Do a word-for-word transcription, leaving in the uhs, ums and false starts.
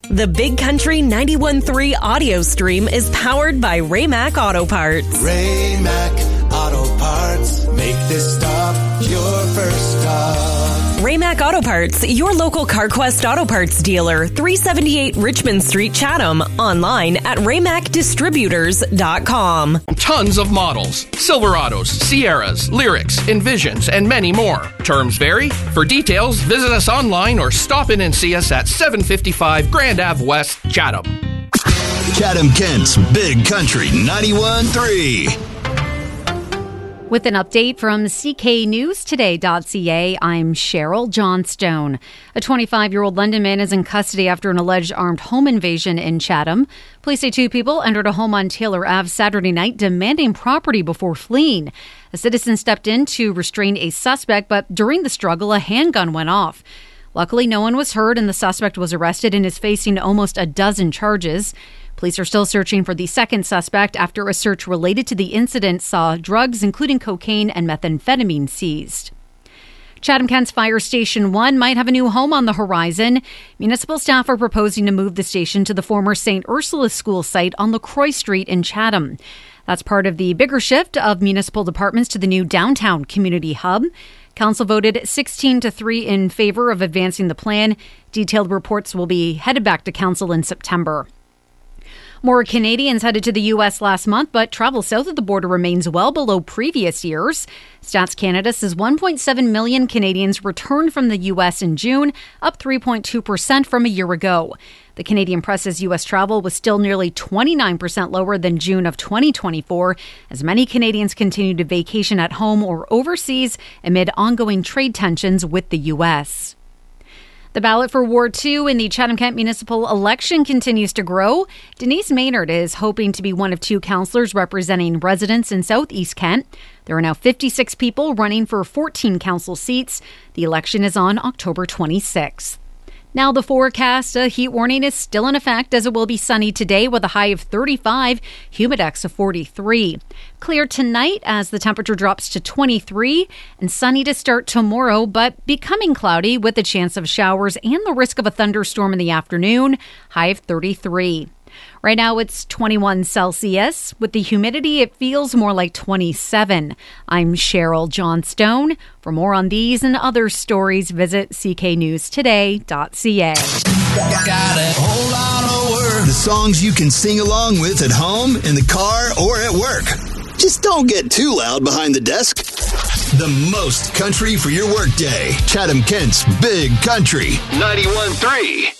The Big Country ninety-one point three audio stream is powered by Raymac Auto Parts. Raymac Auto Parts. Make this stop your first stop. Raymac Auto Parts, your local CarQuest Auto Parts dealer, three seventy-eight Richmond Street, Chatham. Online at raymac distributors dot com. Tons of models. Silverados, Sierras, Lyrics, Envisions, and many more. Terms vary. For details, visit us online or stop in and see us at seven fifty-five Grand Ave West, Chatham. Chatham-Kent's Big Country ninety-one point three. With an update from C K News Today dot C A, I'm Cheryl Johnstone. A twenty-five-year-old London man is in custody after an alleged armed home invasion in Chatham. Police say two people entered a home on Taylor Avenue Saturday night demanding property before fleeing. A citizen stepped in to restrain a suspect, but during the struggle, a handgun went off. Luckily, no one was hurt and the suspect was arrested and is facing almost a dozen charges. Police are still searching for the second suspect after a search related to the incident saw drugs, including cocaine and methamphetamine, seized. Chatham-Kent's Fire Station one might have a new home on the horizon. Municipal staff are proposing to move the station to the former Saint Ursula's School site on LaCroix Street in Chatham. That's part of the bigger shift of municipal departments to the new downtown community hub. Council voted sixteen to three in favor of advancing the plan. Detailed reports will be headed back to council in September. More Canadians headed to the U S last month, but travel south of the border remains well below previous years. Stats Canada says one point seven million Canadians returned from the U S in June, up three point two percent from a year ago. The Canadian press says U S travel was still nearly twenty-nine percent lower than June of twenty twenty-four, as many Canadians continue to vacation at home or overseas amid ongoing trade tensions with the U S. The ballot for Ward two in the Chatham-Kent municipal election continues to grow. Denise Maynard is hoping to be one of two councillors representing residents in Southeast Kent. There are now fifty-six people running for fourteen council seats. The election is on October twenty-sixth. Now the forecast, a heat warning is still in effect as it will be sunny today with a high of thirty-five, humidex of forty-three. Clear tonight as the temperature drops to twenty-three and sunny to start tomorrow, but becoming cloudy with a chance of showers and the risk of a thunderstorm in the afternoon, high of thirty-three. Right now it's twenty-one Celsius. With the humidity, it feels more like twenty-seven. I'm Cheryl Johnstone. For more on these and other stories, visit C K News Today dot C A. Got a whole lot of words. The songs you can sing along with at home, in the car, or at work. Just don't get too loud behind the desk. The most country for your workday. Chatham-Kent's Big Country ninety-one point three.